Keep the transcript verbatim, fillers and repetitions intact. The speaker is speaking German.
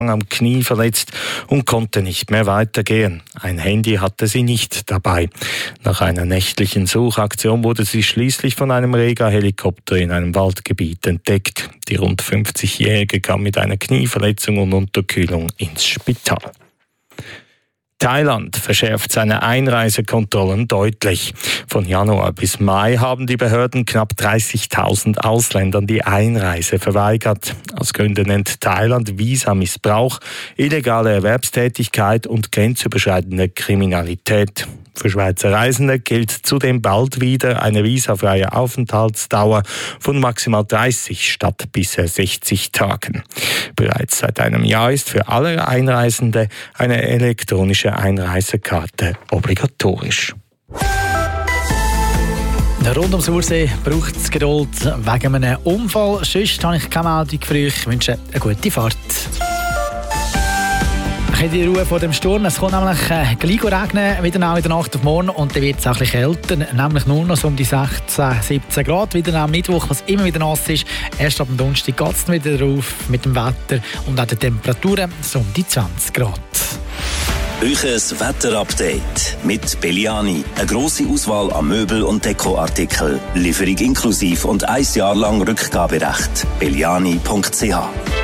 am Knie verletzt und konnte nicht mehr weitergehen. Ein Handy hatte sie nicht dabei. Nach einer nächtlichen Suchaktion wurde sie schließlich von einem Rega-Helikopter in einem Waldgebiet entdeckt. Die rund fünfzigjährige kam mit einer Knieverletzung und Unterkühlung ins Spital. Thailand verschärft seine Einreisekontrollen deutlich. Von Januar bis Mai haben die Behörden knapp dreißigtausend Ausländern die Einreise verweigert. Als Gründe nennt Thailand Visamissbrauch, illegale Erwerbstätigkeit und grenzüberschreitende Kriminalität. Für Schweizer Reisende gilt zudem bald wieder eine visafreie Aufenthaltsdauer von maximal dreißig statt bisher sechzig Tagen. Bereits seit einem Jahr ist für alle Einreisende eine elektronische Einreisekarte obligatorisch. Rund ums Ursee braucht es Geduld wegen einem Unfall. Sonst habe ich keine Meldung für euch. Ich wünsche eine gute Fahrt. Die Ruhe vor dem Sturm. Es kommt nämlich äh, gleich regnen, wieder nach in der Nacht auf morgen, und dann wird es auch ein bisschen kälter, nämlich nur noch so um die sechzehn, siebzehn Grad. Wieder am Mittwoch, was immer wieder nass ist. Erst ab dem Donnerstag geht es wieder rauf mit dem Wetter und auch den Temperaturen so um die zwanzig Grad. Euches Wetterupdate mit Belliani. Eine grosse Auswahl an Möbel- und Dekoartikeln. Lieferung inklusiv und ein Jahr lang Rückgaberecht. belliani punkt c h